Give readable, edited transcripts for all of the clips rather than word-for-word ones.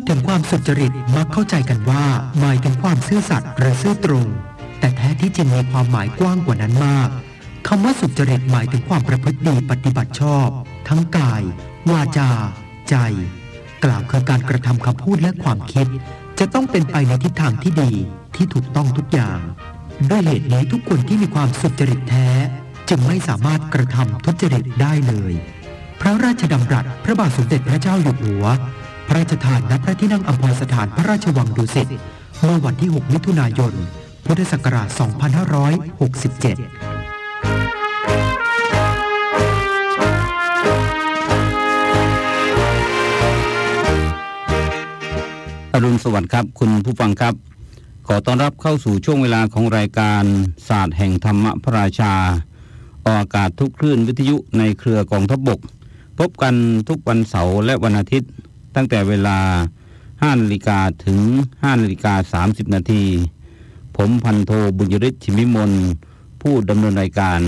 ถึงความสุจริตมักเข้าใจกันว่าหมายถึงความซื่อสัตย์หรือซื่อตรงแต่แท้ที่จริงมีความหมายกว้างกว่านั้นมากคำว่าสุจริตหมายถึงความประพฤติดีปฏิบัติชอบทั้งกายวาจาใจกล่าวคือการกระทำคำพูดและความคิดจะต้องเป็นไปในทิศทางที่ดีที่ถูกต้องทุกอย่างด้วยเหตุนี้ทุกคนที่มีความสุจริตแท้จึงไม่สามารถกระทำทุจริตได้เลยพระราชดำรัสพระบาทสมเด็จพระเจ้าอยู่หัวพระราชทานณพระที่นั่งอัมพรสถานพระราชวังดุสิตเมื่อวันที่6 มิถุนายน พุทธศักราช 2567 อรุณสวัสดิ์ครับคุณผู้ฟังครับขอต้อนรับเข้าสู่ช่วงเวลาของรายการศาสตร์แห่งธรรมพระราชาออกอากาศทุกคลื่นวิทยุในเครือกองทัพบกพบกันทุกวันเสาร์และวันอาทิตย์ตั้งแต่เวลา 5:00 นถึง 5:30 นผมพันโทบุญยฤทธิ์ชิมวิมลผู้ดำเนินรายการ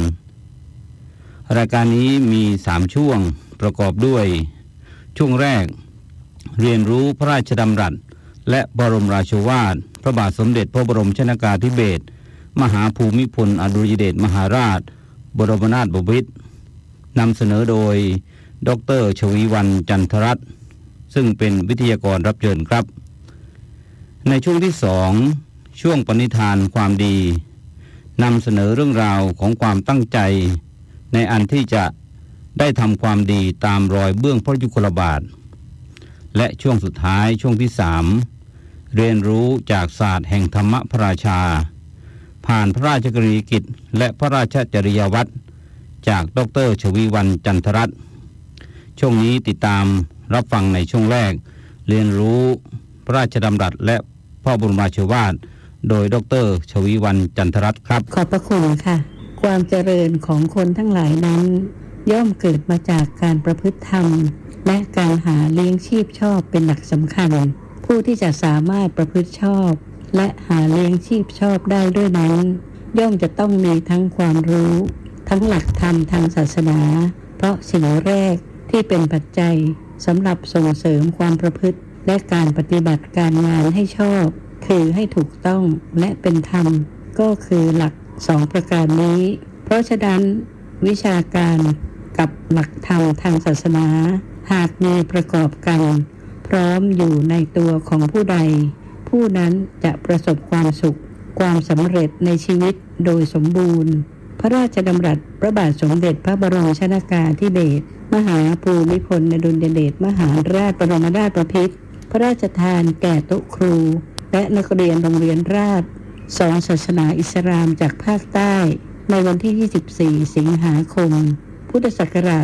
นี้มี3ช่วงประกอบด้วยช่วงแรกเรียนรู้พระราชดำรัสและบรมราโชวาทพระบาทสมเด็จพระบรมชนกาธิเบศรมหาภูมิพลอดุลยเดชมหาราชบรมนาถบพิตรนำเสนอโดยดร.ชวีวรรณจันทรัตน์ซึ่งเป็นวิทยากรรับเชิญครับในช่วงที่2ช่วงปณิธานความดีนำเสนอเรื่องราวของความตั้งใจในอันที่จะได้ทำความดีตามรอยเบื้องพระยุคลบาทและช่วงสุดท้ายช่วงที่3เรียนรู้จากศาสตร์แห่งธรรมพระราชาผ่านพระราชกรณียกิจและพระราชจริยวัตรจากดร.ชวีวรรณจันทรัตน์ช่วงนี้ติดตามรับฟังในช่วงแรกเรียนรู้พระราชดำรัสและพระบรมราโชวาทโดยดร.ชวีวรรณจันทรัตน์ครับขอบพระคุณค่ะความเจริญของคนทั้งหลายนั้นย่อมเกิดมาจากการประพฤติธรรมและการหาเลี้ยงชีพชอบเป็นหลักสำคัญผู้ที่จะสามารถประพฤติชอบและหาเลี้ยงชีพชอบได้ด้วยนั้นย่อมจะต้องมีทั้งความรู้ทั้งหลักธรรมทางศาสนาเพราะสิ่งแรกที่เป็นปัจจัยสำหรับส่งเสริมความประพฤติและการปฏิบัติการงานให้ชอบคือให้ถูกต้องและเป็นธรรมก็คือหลัก2ประการนี้เพราะฉะนั้นวิชาการกับหลักธรรมทางศาสนาหากมีประกอบกันพร้อมอยู่ในตัวของผู้ใดผู้นั้นจะประสบความสุขความสำเร็จในชีวิตโดยสมบูรณ์พระราชดำรัสพระบาทสมเด็จพระบรมชนกาธิเบศรมหาภูมิพลอดุลยเดชมหาราชบรมนาถบพิตรพระราชทานแก่โต๊ะครูและนักเรียนโรงเรียนราษฎรสอนศาสนาอิสลามจากภาคใต้ในวันที่ 24 สิงหาคมพุทธศักราช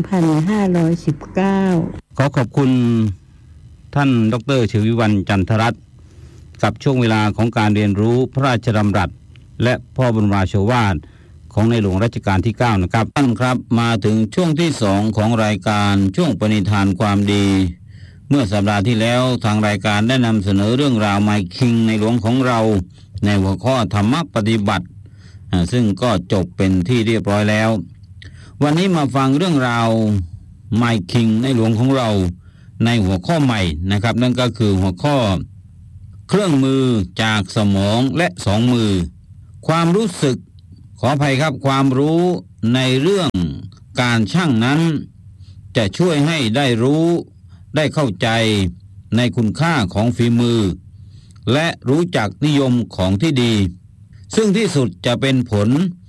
2519 ขอขอบคุณท่านดร.ชวีวรรณจันทรัตน์กับช่วงเวลาของการเรียนรู้พระราชดำรัสและพระบรมราโชวาทของในหลวงรัชกาลที่9นะครับท่านครับมาถึงช่วงที่2ของรายการช่วงปณิธานความดีเมื่อสัปดาห์ที่แล้วทางรายการได้นำเสนอเรื่องราวไมค์คิงในหลวงของเราในหัวข้อธรรมปฏิบัติซึ่งก็จบเป็นที่เรียบร้อยแล้ววันนี้มาฟังเรื่องราวไมค์คิงในหลวงของเราในหัวข้อใหม่นะครับนั่นก็คือหัวข้อเครื่องมือจากสมองและ2มือความรู้สึกขออภัยครับความรู้ในเรื่องการชั่งนั้นจะช่วยให้ได้รู้ได้เข้าใจในคุณค่าของฝีมือและรู้จักนิยมของที่ดีซึ่งที่สุดจะเป็นผล